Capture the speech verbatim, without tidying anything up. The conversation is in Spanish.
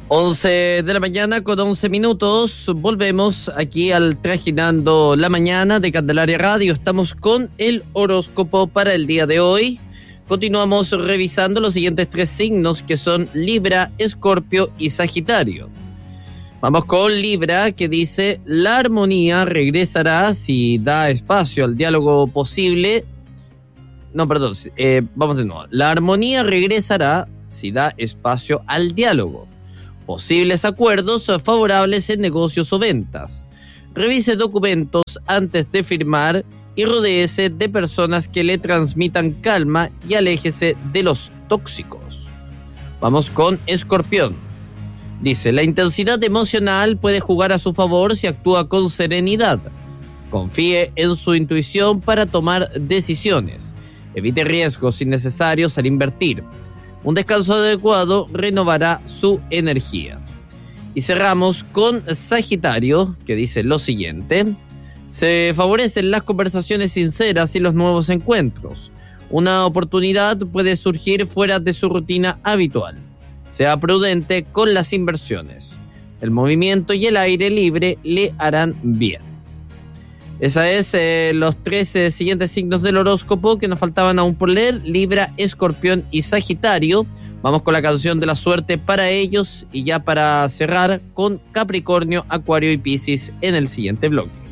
once de la mañana con once minutos, volvemos aquí al Trajinando la Mañana de Candelaria Radio. Estamos con el horóscopo para el día de hoy. Continuamos revisando los siguientes tres signos que son Libra, Escorpio y Sagitario. Vamos con Libra, que dice: la armonía regresará si da espacio al diálogo posible. No, perdón, eh, vamos de nuevo. La armonía regresará si da espacio al diálogo. Posibles acuerdos favorables en negocios o ventas. Revise documentos antes de firmar y rodéese de personas que le transmitan calma y aléjese de los tóxicos. Vamos con Escorpión. Dice: la intensidad emocional puede jugar a su favor si actúa con serenidad. Confíe en su intuición para tomar decisiones. Evite riesgos innecesarios al invertir. Un descanso adecuado renovará su energía. Y cerramos con Sagitario, que dice lo siguiente: se favorecen las conversaciones sinceras y los nuevos encuentros. Una oportunidad puede surgir fuera de su rutina habitual. Sea prudente con las inversiones. El movimiento y el aire libre le harán bien. Esa es eh, los tres eh, siguientes signos del horóscopo que nos faltaban aún por leer: Libra, Escorpión y Sagitario. Vamos con la canción de la suerte para ellos y ya para cerrar con Capricornio, Acuario y Piscis en el siguiente bloque.